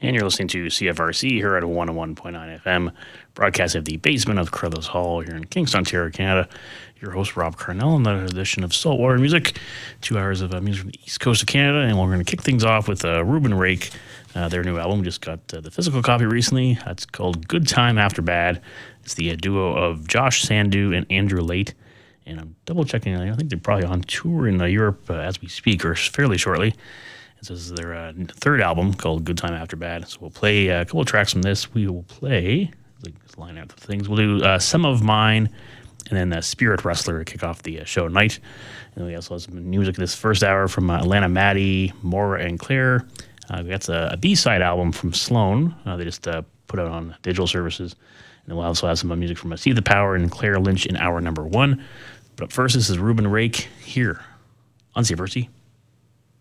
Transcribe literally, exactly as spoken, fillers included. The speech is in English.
And you're listening to C F R C here at one oh one point nine F M, broadcast of the basement of Carlos Hall here in Kingston, Ontario, Canada. Your host, Rob Carnell, in the edition of Saltwater Music. Two hours of uh, music from the east coast of Canada, and we're going to kick things off with uh, Ruben Rake. Uh, their new album just got uh, the physical copy recently. It's called Good Time After Bad. It's the uh, duo of Josh Sandu and Andrew Late. And I'm double checking. I think they're probably on tour in uh, Europe uh, as we speak, or fairly shortly. This is their uh, third album called Good Time After Bad. So we'll play uh, a couple of tracks from this. We will play, let's line out the things. We'll do uh, Some of Mine, and then uh, Spirit Wrestler to kick off the uh, show tonight. And we also have some music this first hour from uh, Atlanta Maddie, Maura, and Claire. Uh, that's a, a B-side album from Sloan. Uh, they just uh, put out on digital services. And we'll also have some uh, music from uh, See the Power and Claire Lynch in hour number one. But up first, this is Ruben Rake here on C F R C.